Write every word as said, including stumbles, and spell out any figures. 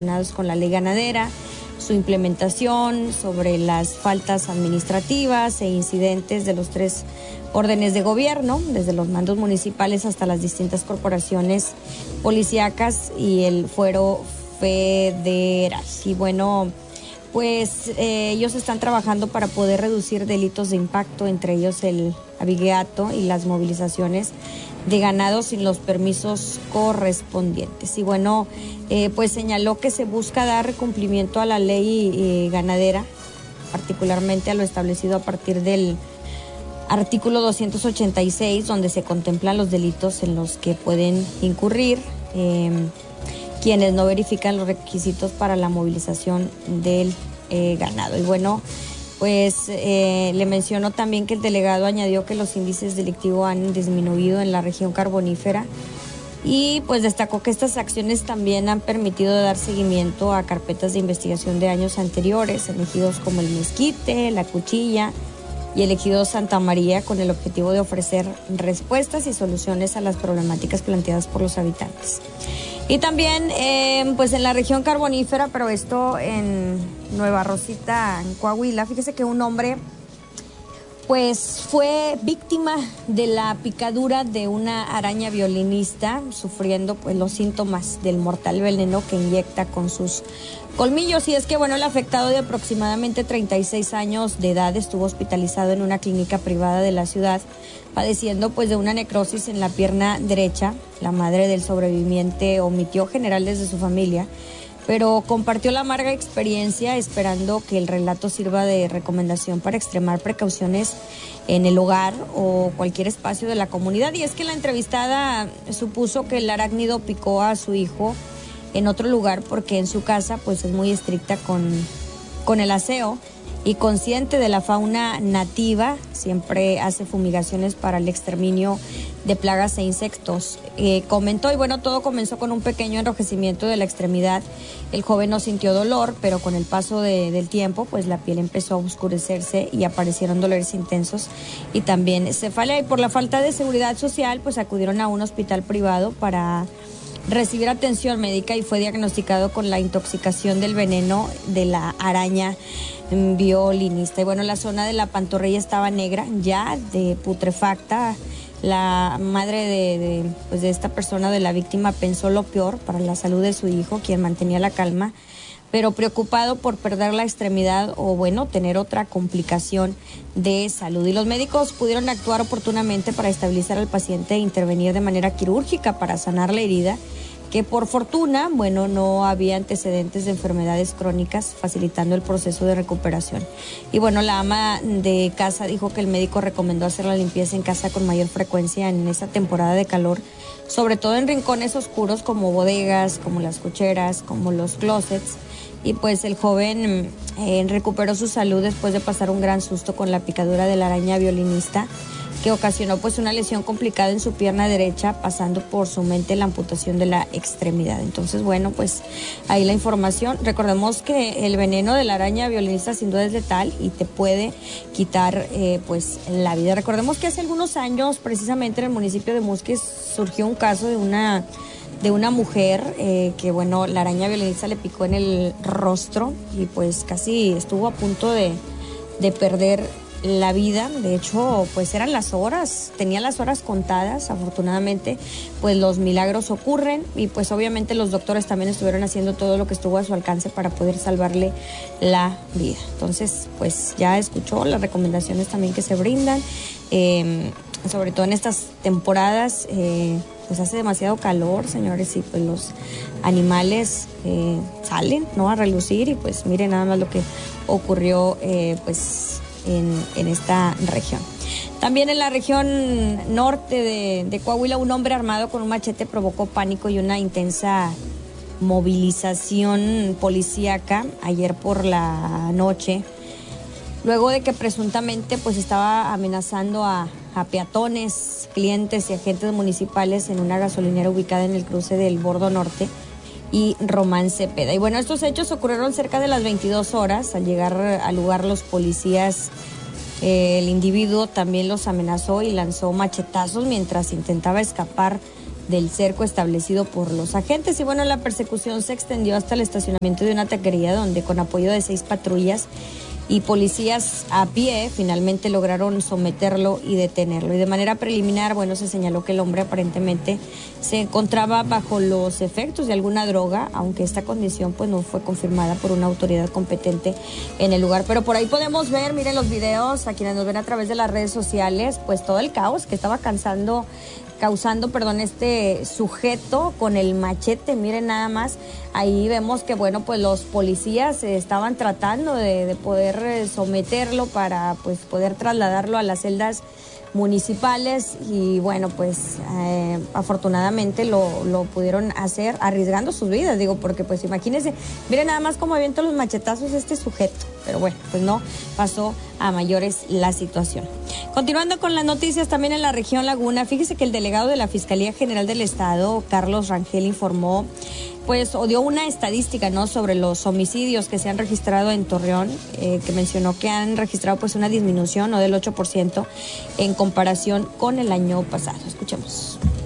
relacionados con la ley ganadera, su implementación, sobre las faltas administrativas e incidentes de los tres órdenes de gobierno, desde los mandos municipales hasta las distintas corporaciones policíacas y el fuero federal. Y bueno, pues eh, ellos están trabajando para poder reducir delitos de impacto, entre ellos el abigeato y las movilizaciones de ganado sin los permisos correspondientes. Y bueno, eh, pues señaló que se busca dar cumplimiento a la ley eh, ganadera, particularmente a lo establecido a partir del artículo doscientos ochenta y seis, donde se contemplan los delitos en los que pueden incurrir eh, quienes no verifican los requisitos para la movilización del eh, ganado. Y bueno, pues eh, le mencionó también que el delegado añadió que los índices delictivos han disminuido en la región carbonífera y pues destacó que estas acciones también han permitido dar seguimiento a carpetas de investigación de años anteriores, en ejidos como el Mezquite, La Cuchilla y el ejido Santa María, con el objetivo de ofrecer respuestas y soluciones a las problemáticas planteadas por los habitantes. Y también eh, pues en la región carbonífera, pero esto en Nueva Rosita, en Coahuila, fíjese que un hombre pues fue víctima de la picadura de una araña violinista, sufriendo pues los síntomas del mortal veneno que inyecta con sus colmillos. Y es que bueno, el afectado, de aproximadamente treinta y seis años de edad, estuvo hospitalizado en una clínica privada de la ciudad, padeciendo pues de una necrosis en la pierna derecha. La madre del sobreviviente omitió general desde su familia, pero compartió la amarga experiencia, esperando que el relato sirva de recomendación para extremar precauciones en el hogar o cualquier espacio de la comunidad. Y es que la entrevistada supuso que el arácnido picó a su hijo en otro lugar porque en su casa pues es muy estricta con, con el aseo, y consciente de la fauna nativa, siempre hace fumigaciones para el exterminio de plagas e insectos. Eh, comentó, y bueno, todo comenzó con un pequeño enrojecimiento de la extremidad. El joven no sintió dolor, pero con el paso de, del tiempo, pues la piel empezó a oscurecerse y aparecieron dolores intensos y también cefalea. Y por la falta de seguridad social, pues acudieron a un hospital privado para recibir atención médica y fue diagnosticado con la intoxicación del veneno de la araña violinista. Y bueno, la zona de la pantorrilla estaba negra, ya de putrefacta. La madre de, de, pues de esta persona, de la víctima, pensó lo peor para la salud de su hijo, quien mantenía la calma, pero preocupado por perder la extremidad o bueno, tener otra complicación de salud. Y los médicos pudieron actuar oportunamente para estabilizar al paciente e intervenir de manera quirúrgica para sanar la herida, que por fortuna, bueno, no había antecedentes de enfermedades crónicas, facilitando el proceso de recuperación. Y bueno, la ama de casa dijo que el médico recomendó hacer la limpieza en casa con mayor frecuencia en esa temporada de calor, sobre todo en rincones oscuros como bodegas, como las cocheras, como los closets. Y pues el joven eh, recuperó su salud después de pasar un gran susto con la picadura de la araña violinista, que ocasionó pues una lesión complicada en su pierna derecha, pasando por su mente la amputación de la extremidad. Entonces, bueno, pues ahí la información. Recordemos que el veneno de la araña violinista sin duda es letal y te puede quitar eh, pues la vida. Recordemos que hace algunos años, precisamente en el municipio de Musquis, surgió un caso de una de una mujer eh, que, bueno, la araña violinista le picó en el rostro y pues casi estuvo a punto de, de perder la vida. De hecho, pues eran las horas, tenía las horas contadas. Afortunadamente, pues los milagros ocurren y pues obviamente los doctores también estuvieron haciendo todo lo que estuvo a su alcance para poder salvarle la vida. Entonces, pues ya escuchó las recomendaciones también que se brindan, eh, sobre todo en estas temporadas. eh, pues hace demasiado calor, señores, y pues los animales eh, salen, ¿no?, a relucir. Y pues miren nada más lo que ocurrió eh, pues En, en esta región. También en la región norte de, de Coahuila, un hombre armado con un machete provocó pánico y una intensa movilización policíaca ayer por la noche, luego de que presuntamente pues estaba amenazando a, a peatones, clientes y agentes municipales en una gasolinera ubicada en el cruce del Bordo Norte y Román Cepeda. Y bueno, estos hechos ocurrieron cerca de las veintidós horas. Al llegar al lugar los policías, eh, el individuo también los amenazó y lanzó machetazos mientras intentaba escapar del cerco establecido por los agentes. Y bueno, la persecución se extendió hasta el estacionamiento de una taquería donde con apoyo de seis patrullas y policías a pie finalmente lograron someterlo y detenerlo. Y de manera preliminar, bueno, se señaló que el hombre aparentemente se encontraba bajo los efectos de alguna droga, aunque esta condición pues no fue confirmada por una autoridad competente en el lugar. Pero por ahí podemos ver, miren los videos, a quienes nos ven a través de las redes sociales, pues todo el caos que estaba cansando causando, perdón, este sujeto con el machete. Miren nada más, ahí vemos que, bueno, pues los policías eh, estaban tratando de, de poder eh, someterlo para, pues, poder trasladarlo a las celdas municipales y, bueno, pues eh, afortunadamente lo, lo pudieron hacer arriesgando sus vidas, digo, porque pues imagínense, miren nada más cómo avienta los machetazos este sujeto, pero bueno, pues no pasó a mayores la situación. Continuando con las noticias, también en la región Laguna, fíjese que el delegado de la Fiscalía General del Estado, Carlos Rangel, informó, pues, o dio una estadística, ¿no?, sobre los homicidios que se han registrado en Torreón, eh, que mencionó que han registrado, pues, una disminución, ¿no?, del ocho por ciento en comparación con el año pasado. Escuchemos.